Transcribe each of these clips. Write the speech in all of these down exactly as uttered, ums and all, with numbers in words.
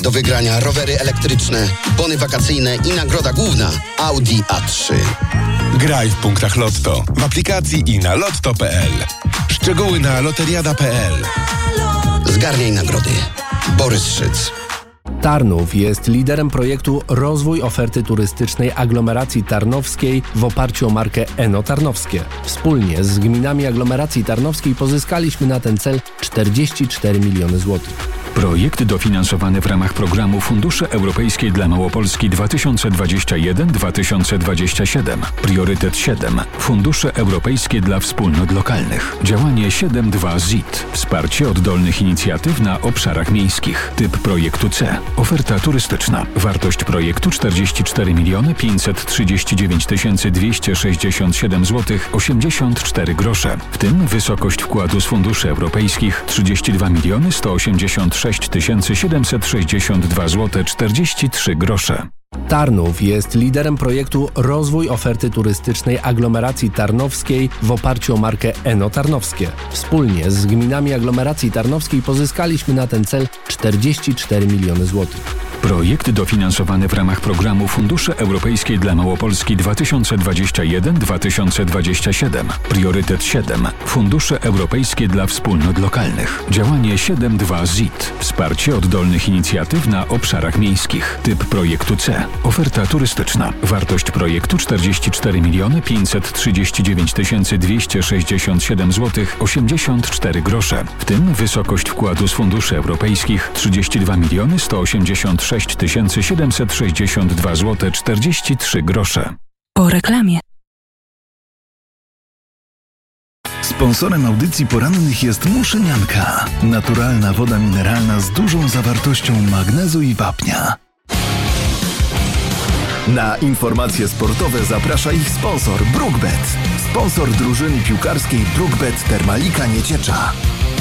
Do wygrania rowery elektryczne, bony wakacyjne i nagroda główna Audi A trzy. Graj w punktach Lotto, w aplikacji i na lotto kropka p l. Szczegóły na loteriada kropka p l. Zgarniaj nagrody. Borys Szyc. Tarnów jest liderem projektu Rozwój oferty turystycznej aglomeracji tarnowskiej w oparciu o markę Eno Tarnowskie. Wspólnie z gminami aglomeracji tarnowskiej pozyskaliśmy na ten cel czterdzieści cztery miliony złotych. Projekt dofinansowany w ramach programu Fundusze Europejskie dla Małopolski dwa tysiące dwadzieścia jeden do dwa tysiące dwudziestego siódmego. Priorytet siedem. Fundusze Europejskie dla Wspólnot Lokalnych. Działanie siedem dwa Z I T. Wsparcie oddolnych inicjatyw na obszarach miejskich. Typ projektu C. Oferta turystyczna. Wartość projektu czterdzieści cztery miliony pięćset trzydzieści dziewięć tysięcy dwieście sześćdziesiąt siedem złotych osiemdziesiąt cztery grosze. W tym wysokość wkładu z funduszy europejskich trzydzieści dwa miliony sto osiemdziesiąt sześć tysięcy siedemset sześćdziesiąt dwa złote czterdzieści trzy grosze. Tarnów jest liderem projektu Rozwój oferty turystycznej aglomeracji tarnowskiej w oparciu o markę Eno Tarnowskie. Wspólnie z gminami aglomeracji tarnowskiej pozyskaliśmy na ten cel czterdzieści cztery miliony złotych. Projekt dofinansowany w ramach programu Fundusze Europejskie dla Małopolski dwa tysiące dwadzieścia jeden do dwa tysiące dwudziestego siódmego. Priorytet siedem. Fundusze Europejskie dla Wspólnot Lokalnych. Działanie siedem dwa Z I T. Wsparcie oddolnych inicjatyw na obszarach miejskich. Typ projektu C. Oferta turystyczna. Wartość projektu czterdzieści cztery miliony pięćset trzydzieści dziewięć tysięcy dwieście sześćdziesiąt siedem złotych osiemdziesiąt cztery grosze. W tym wysokość wkładu z funduszy europejskich trzydzieści dwa miliony sto osiemdziesiąt sześć tysięcy siedemset sześćdziesiąt dwa złote czterdzieści trzy grosze. Po reklamie. Sponsorem audycji porannych jest Muszynianka. Naturalna woda mineralna z dużą zawartością magnezu i wapnia. Na informacje sportowe zaprasza ich sponsor BrookBet. Sponsor drużyny piłkarskiej BrookBet Termalika Nieciecza.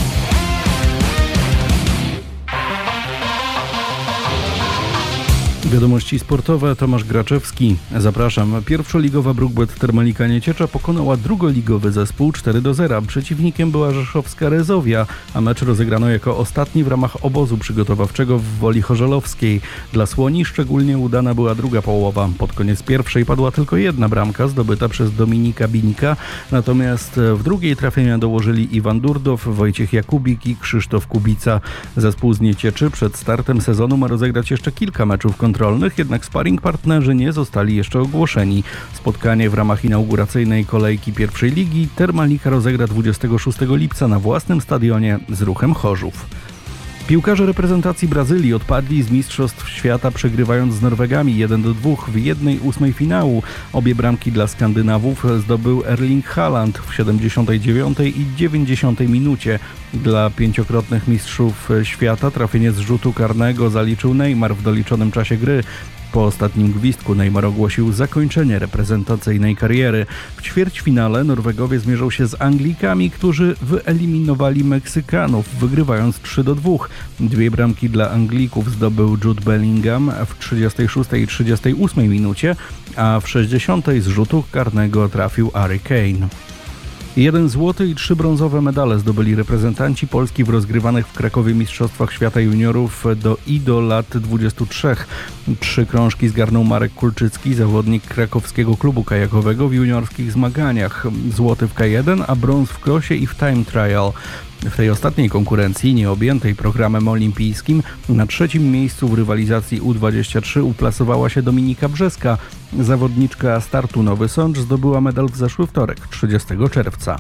Wiadomości sportowe, Tomasz Graczewski. Zapraszam. Pierwszoligowa BrookBet Termalika Nieciecza pokonała drugoligowy zespół cztery do zera. Przeciwnikiem była rzeszowska Rezowia, a mecz rozegrano jako ostatni w ramach obozu przygotowawczego w Woli Chorzelowskiej. Dla Słoni szczególnie udana była druga połowa. Pod koniec pierwszej padła tylko jedna bramka zdobyta przez Dominika Binika, natomiast w drugiej trafienia dołożyli Iwan Durdow, Wojciech Jakubik i Krzysztof Kubica. Zespół z Niecieczy przed startem sezonu ma rozegrać jeszcze kilka meczów kontrolnych, jednak sparring partnerzy nie zostali jeszcze ogłoszeni. Spotkanie w ramach inauguracyjnej kolejki pierwszej ligi Termalika rozegra dwudziestego szóstego lipca na własnym stadionie z Ruchem Chorzów. Piłkarze reprezentacji Brazylii odpadli z Mistrzostw Świata, przegrywając z Norwegami jeden do dwóch w jednej ósmej finału. Obie bramki dla Skandynawów zdobył Erling Haaland w siedemdziesiątej dziewiątej i dziewięćdziesiątej minucie. Dla pięciokrotnych mistrzów świata trafienie z rzutu karnego zaliczył Neymar w doliczonym czasie gry. Po ostatnim gwizdku Neymar ogłosił zakończenie reprezentacyjnej kariery. W ćwierćfinale Norwegowie zmierzą się z Anglikami, którzy wyeliminowali Meksykanów, wygrywając trzy do dwóch. Dwie bramki dla Anglików zdobył Jude Bellingham w trzydziestej szóstej i trzydziestej ósmej minucie, a w sześćdziesiątej z rzutu karnego trafił Harry Kane. Jeden złoty i trzy brązowe medale zdobyli reprezentanci Polski w rozgrywanych w Krakowie Mistrzostwach Świata Juniorów do I do lat dwudziestu trzech. Trzy krążki zgarnął Marek Kulczycki, zawodnik krakowskiego klubu kajakowego w juniorskich zmaganiach. Złoty w K jeden, a brąz w krosie i w time trial. W tej ostatniej konkurencji, nieobjętej programem olimpijskim, na trzecim miejscu w rywalizacji U dwadzieścia trzy uplasowała się Dominika Brzeska. Zawodniczka startu Nowy Sącz zdobyła medal w zeszły wtorek, trzydziestego czerwca.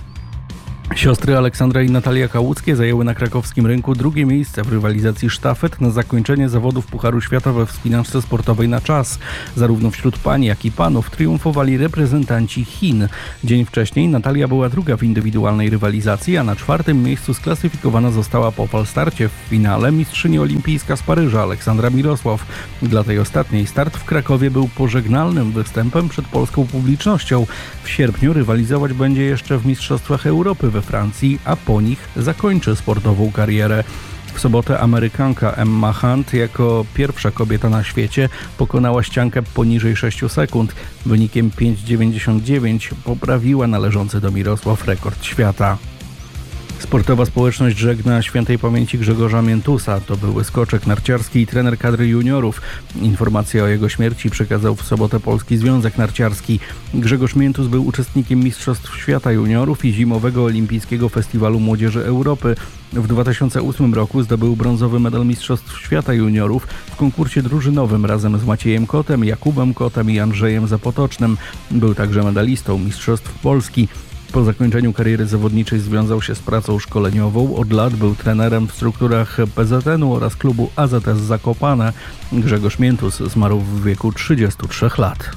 Siostry Aleksandra i Natalia Kałuckie zajęły na krakowskim rynku drugie miejsce w rywalizacji sztafet na zakończenie zawodów Pucharu Świata we wspinaczce sportowej na czas. Zarówno wśród pań, jak i panów triumfowali reprezentanci Chin. Dzień wcześniej Natalia była druga w indywidualnej rywalizacji, a na czwartym miejscu sklasyfikowana została po falstarcie w finale mistrzyni olimpijska z Paryża Aleksandra Mirosław. Dla tej ostatniej start w Krakowie był pożegnalnym występem przed polską publicznością. W sierpniu rywalizować będzie jeszcze w Mistrzostwach Europy we Francji, a po nich zakończy sportową karierę. W sobotę Amerykanka Emma Hunt jako pierwsza kobieta na świecie pokonała ściankę poniżej sześciu sekund. Wynikiem pięć dziewięćdziesiąt dziewięć poprawiła należący do Mirosław rekord świata. Sportowa społeczność żegna świętej pamięci Grzegorza Miętusa. To były skoczek narciarski i trener kadry juniorów. Informację o jego śmierci przekazał w sobotę Polski Związek Narciarski. Grzegorz Miętus był uczestnikiem Mistrzostw Świata Juniorów i Zimowego Olimpijskiego Festiwalu Młodzieży Europy. W dwa tysiące ósmym roku zdobył brązowy medal Mistrzostw Świata Juniorów w konkursie drużynowym razem z Maciejem Kotem, Jakubem Kotem i Andrzejem Zapotocznym. Był także medalistą Mistrzostw Polski. Po zakończeniu kariery zawodniczej związał się z pracą szkoleniową. Od lat był trenerem w strukturach P Z N u oraz klubu A Z S Zakopane. Grzegorz Miętus zmarł w wieku trzydziestu trzech lat.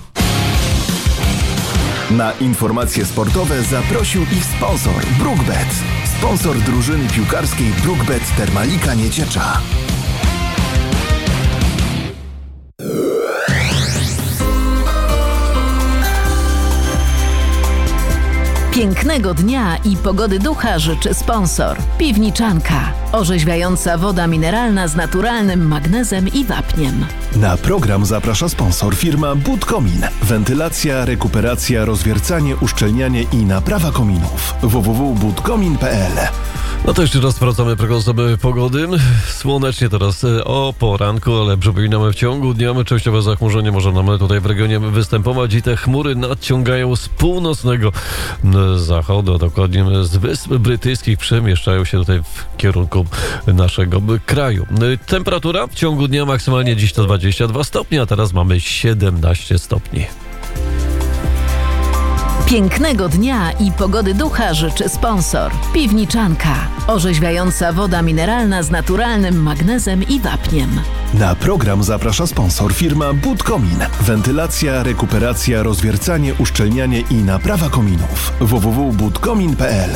Na informacje sportowe zaprosił ich sponsor BrookBet, sponsor drużyny piłkarskiej BrookBet Termalika Nieciecza. Pięknego dnia i pogody ducha życzy sponsor. Piwniczanka. Orzeźwiająca woda mineralna z naturalnym magnezem i wapniem. Na program zaprasza sponsor firma Budkomin. Wentylacja, rekuperacja, rozwiercanie, uszczelnianie i naprawa kominów. w w w kropka budkomin kropka p l. No to jeszcze raz sprawdzamy prognozy pogody. Słonecznie teraz o poranku, ale przypominamy, w ciągu dnia częściowe zachmurzenie może nam tutaj w regionie występować i te chmury nadciągają z północnego zachodu, dokładnie z Wysp Brytyjskich, przemieszczają się tutaj w kierunku naszego kraju. Temperatura w ciągu dnia maksymalnie dziś to dwadzieścia dwa stopnie, a teraz mamy siedemnaście stopni. Pięknego dnia i pogody ducha życzy sponsor. Piwniczanka. Orzeźwiająca woda mineralna z naturalnym magnezem i wapniem. Na program zaprasza sponsor firma Budkomin. Wentylacja, rekuperacja, rozwiercanie, uszczelnianie i naprawa kominów. w w w kropka budkomin kropka p l.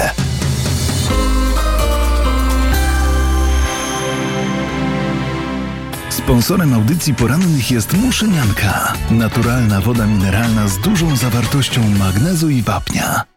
Sponsorem audycji porannych jest Muszynianka. Naturalna woda mineralna z dużą zawartością magnezu i wapnia.